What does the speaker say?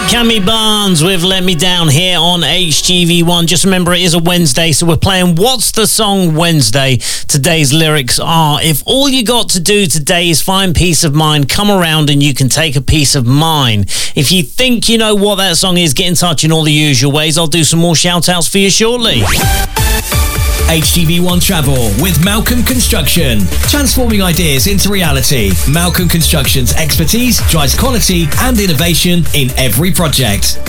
Cammy Barnes with Let Me Down here on HGV1. Just remember, it is a Wednesday, so we're playing What's the Song Wednesday. Today's lyrics are, if all you got to do today is find peace of mind, come around and you can take a piece of mine. If you think you know what that song is, get in touch in all the usual ways. I'll do some more shout-outs for you shortly. HGV1 Travel with Malcolm Construction. Transforming ideas into reality. Malcolm Construction's expertise drives quality and innovation in every project.